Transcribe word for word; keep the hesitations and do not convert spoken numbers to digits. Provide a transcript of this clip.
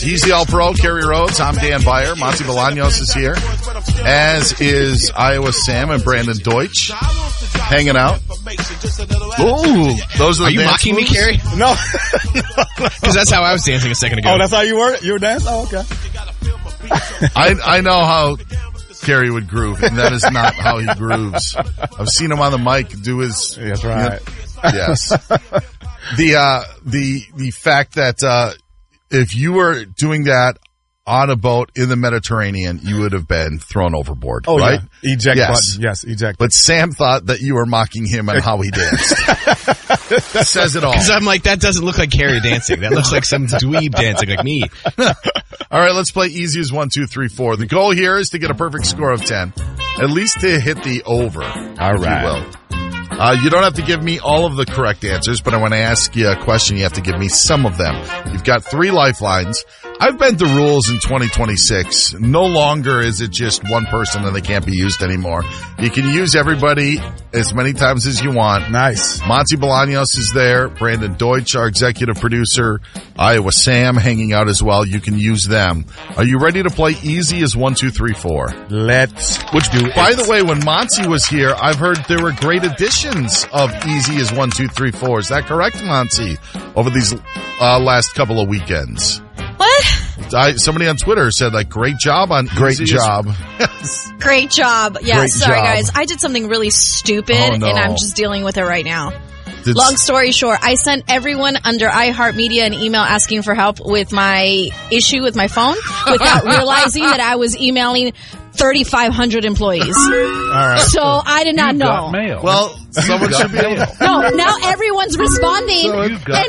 He's the All-Pro, Kerry Rhodes. I'm Dan Beyer. Monty Bolaños is here, as is Iowa Sam and Brandon Deutsch, hanging out. Ooh, those are the Are you dance mocking moves? me, Kerry? No. Because that's how I was dancing a second ago. Oh, that's how you were? You were dancing? Oh, okay. I I know how Kerry would groove, and that is not how he grooves. I've seen him on the mic do his. That's right. Yes. The uh, the the fact that uh, if you were doing that on a boat in the Mediterranean, you would have been thrown overboard. Oh, right? Yeah. Eject yes. button. Yes, eject. But Sam thought that you were mocking him on how he danced. Says it all. Because I'm like, that doesn't look like Kerry dancing. That looks like some dweeb dancing like me. All right, let's play easy as one, two, three, four. The goal here is to get a perfect score of ten. At least to hit the over. All if right. You will. Uh, you don't have to give me all of the correct answers, but when I ask you a question, you have to give me some of them. You've got three lifelines. I've bent the rules in twenty twenty-six. No longer is it just one person and they can't be used anymore. You can use everybody as many times as you want. Nice. Monty Bolaños is there. Brandon Deutsch, our executive producer. Iowa Sam hanging out as well. You can use them. Are you ready to play easy as one, two, three, four? Let's Which, do by it. the way, when Monty was here, I've heard there were great additions of easy as one, two, three, four. Is that correct, Monty? Over these uh, last couple of weekends. What? I, somebody on Twitter said, like, great job on Great easy as- job. Yes. Great job. Yeah, Great sorry job. guys. I did something really stupid Oh, no. and I'm just dealing with it right now. Did- Long story short, I sent everyone under iHeartMedia an email asking for help with my issue with my phone without realizing that I was emailing thirty-five hundred employees. All right. So I did not know. Mail. Well, someone should be able to. No, now everyone's responding You've got